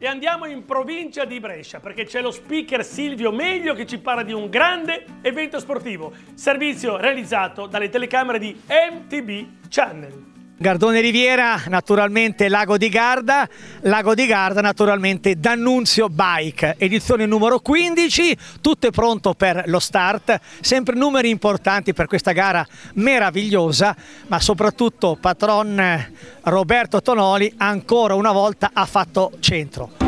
E andiamo in provincia di Brescia perché c'è lo speaker Silvio Meglio che ci parla di un grande evento sportivo, servizio realizzato dalle telecamere di MTB Channel. Gardone Riviera, naturalmente Lago di Garda naturalmente D'Annunzio Bike, edizione numero 15, tutto è pronto per lo start, sempre numeri importanti per questa gara meravigliosa, ma soprattutto patron Roberto Tonoli ancora una volta ha fatto centro.